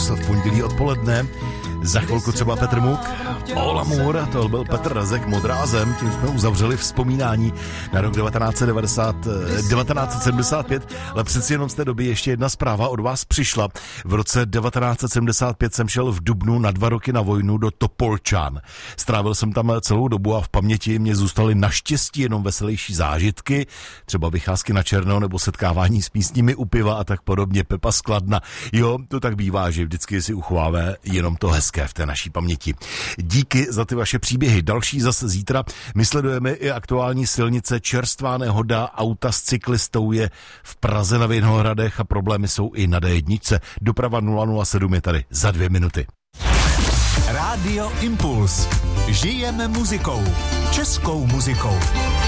Impuls v pondělí odpoledne. Za chvilku třeba Petr Muk. Hola Moura, to byl Petr Rezek, Modrá zem. Tím jsme uzavřeli vzpomínání na rok 1975, ale přeci jenom z té doby ještě jedna zpráva od vás přišla. V roce 1975 jsem šel v dubnu na 2 roky na vojnu do Topolčan. Strávil jsem tam celou dobu a v paměti mě zůstaly naštěstí jenom veselější zážitky, třeba vycházky na černo nebo setkávání s místními u piva a tak podobně. Pepa Skladna. Jo, to tak bývá, že vždycky si uchováme jenom to hezké v té naší paměti. Díky za ty vaše příběhy. Další zase zítra. My sledujeme i aktuální silnice. Čerstvá nehoda auta s cyklistou je v Praze na Vinohradech a problémy jsou i na D1. Doprava 007 je tady za 2 minuty. Rádio Impuls. Žijeme muzikou. Českou muzikou.